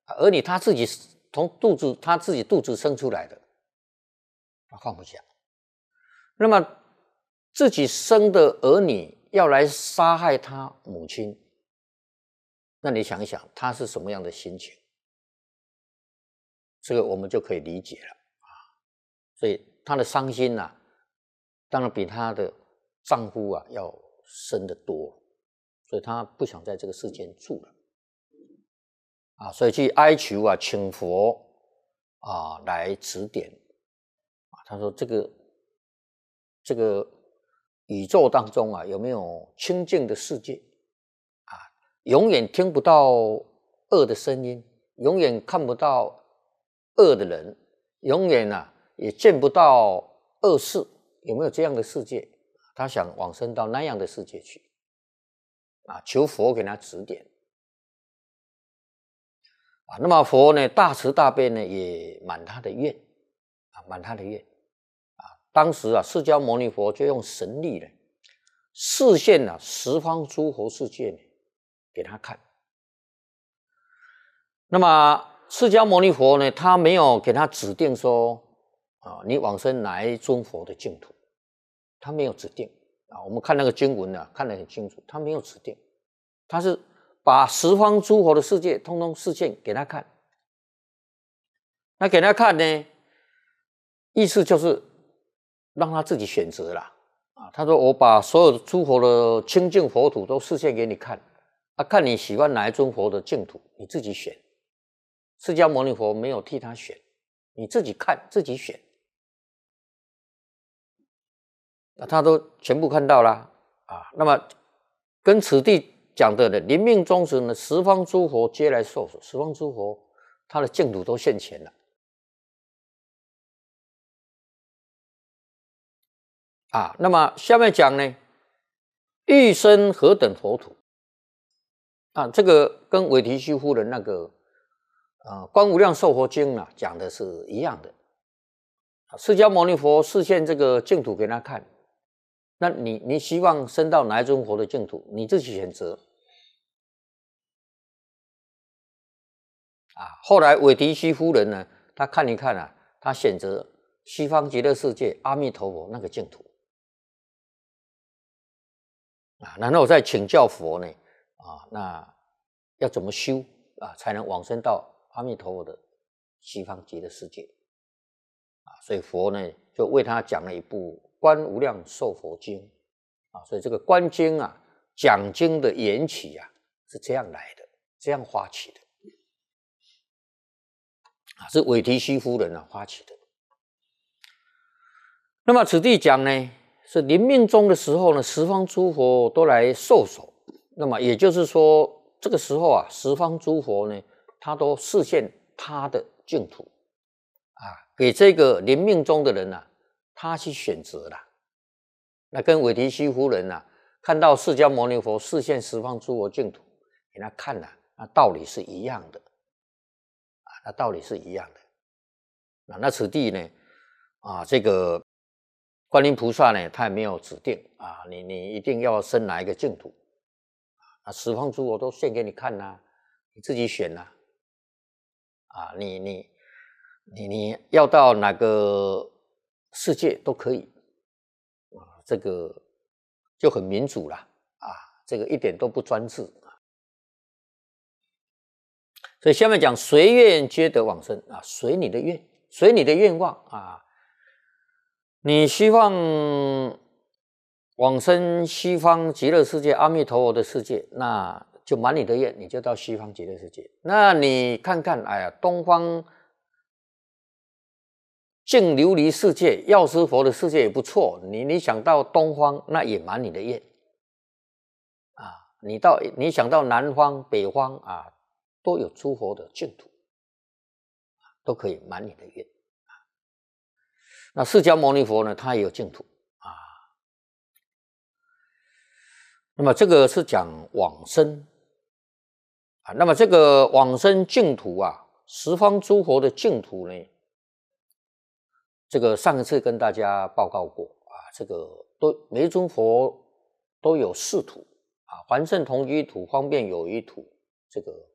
儿女他自己从他自己肚子生出来的，他放不下。那么自己生的儿女要来杀害他母亲，那你想一想，他是什么样的心情？这个我们就可以理解了啊。所以他的伤心啊，当然比他的丈夫啊要深得多，所以他不想在这个世间住了啊，所以去哀求啊，请佛啊来指点啊。他说这个宇宙当中啊，有没有清净的世界啊？永远听不到恶的声音，永远看不到恶的人，永远啊也见不到恶事，有没有这样的世界？他想往生到那样的世界去啊，求佛给他指点啊。那么佛呢，大慈大悲呢，也满他的愿啊，满他的愿啊。当时啊，释迦牟尼佛就用神力呢，示现了十方诸佛世界呢，给他看。那么释迦牟尼佛呢，他没有给他指定说啊，你往生哪一尊佛的净土，他没有指定啊。我们看那个经文啊，看得很清楚，他没有指定，他是把十方诸佛的世界通通示现给他看。那给他看呢，意思就是让他自己选择啦啊。他说我把所有的诸佛的清净佛土都示现给你看啊，看你喜欢哪一尊佛的净土，你自己选。释迦牟尼佛没有替他选，你自己看自己选，他都全部看到了啊。那么跟此地讲的临命终时呢，十方诸佛皆来受所，十方诸佛他的净土都现前了啊。那么下面讲呢，欲生何等佛土啊？这个跟韦提须夫人那个观无量寿佛经啊讲的是一样的。释迦牟尼佛示现这个净土给他看，那你希望升到哪一尊佛的净土，你自己选择啊。后来韦提须夫人呢，他看一看啊，他选择西方极乐世界阿弥陀佛那个净土啊，然后再请教佛呢啊，那要怎么修啊，才能往生到阿弥陀佛的西方极乐世界啊？所以佛呢就为他讲了一部《观无量寿佛经》啊。所以这个观经啊，讲经的缘起啊是这样来的，这样发起的啊，是韦提须夫人啊发起的。那么此地讲呢，是临命终的时候呢，十方诸佛都来受手。那么也就是说，这个时候啊，十方诸佛呢，他都示现他的净土啊，给这个临命终的人啊，他去选择了。那跟韦提须夫人啊，看到释迦牟尼佛示现十方诸佛净土给他看了，那道理是一样的啊，那道理是一样的。那此地呢，啊，这个观音菩萨呢，他也没有指定啊，你一定要生哪一个净土啊，十方诸佛都现给你看呐，你自己选呐啊，你要到哪个世界都可以啊，这个就很民主了啊，这个一点都不专制啊。所以下面讲随愿皆得往生啊，随你的愿，随你的愿望啊。你希望往生西方极乐世界阿弥陀佛的世界，那就满你的愿，你就到西方极乐世界。那你看看，哎呀，东方净琉璃世界药师佛的世界也不错，你想到东方，那也满你的愿啊。你想到南方北方啊，都有诸佛的净土，都可以满你的愿。那释迦牟尼佛呢，他也有净土啊。那么这个是讲往生啊。那么这个往生净土啊，十方诸佛的净土呢，这个上一次跟大家报告过啊，这个每一尊佛都有四土啊，凡圣同居土、方便有余土、这个